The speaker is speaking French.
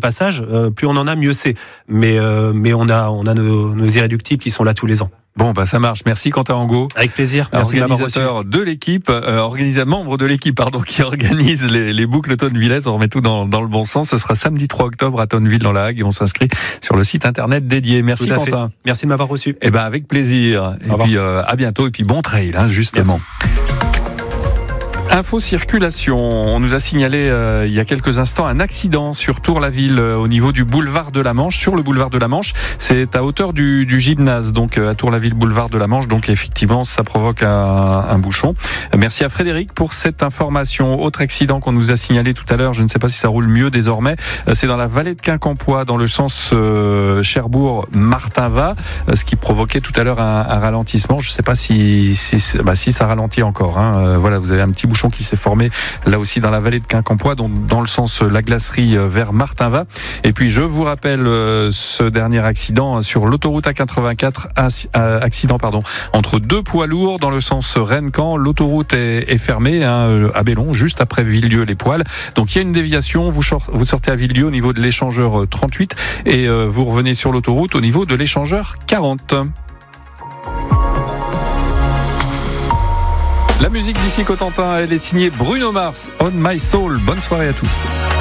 passage, plus on en a, mieux c'est. Mais on a nos irréductibles qui sont là tous les ans. Bon, ça marche. Merci Quentin Angot. Avec plaisir. Merci organisateur de l'équipe, membre de l'équipe, qui organise les boucles Tonne-Villez. On remet tout dans le bon sens. Ce sera samedi 3 octobre à Tonneville dans la Hague et on s'inscrit sur le site internet dédié. Merci Quentin. Fait. Merci de m'avoir reçu. Avec plaisir. Et puis, à bientôt. Et puis, bon trail, justement. Merci. Info circulation. On nous a signalé il y a quelques instants un accident sur Tour-la-Ville au niveau du boulevard de la Manche. Sur le boulevard de la Manche, c'est à hauteur du gymnase, donc à Tour-la-Ville, boulevard de la Manche. Donc effectivement, ça provoque un bouchon. Merci à Frédéric pour cette information. Autre accident qu'on nous a signalé tout à l'heure, je ne sais pas si ça roule mieux désormais, c'est dans la vallée de Quincampoix, dans le sens Cherbourg-Martinvat, ce qui provoquait tout à l'heure un ralentissement. Je ne sais pas si ça ralentit encore. Voilà, vous avez un petit bouchon qui s'est formé là aussi dans la vallée de Quincampoix, donc dans le sens la glacerie vers Martinvat. Et puis je vous rappelle ce dernier accident sur l'autoroute A84, accident entre deux poids lourds dans le sens Rennes-Caen. L'autoroute est fermée à Bellon, juste après Villedieu-les-Poils. Donc il y a une déviation, vous sortez à Villedieu au niveau de l'échangeur 38 et vous revenez sur l'autoroute au niveau de l'échangeur 40. La musique d'ici Cotentin, elle est signée Bruno Mars, On My Soul. Bonne soirée à tous.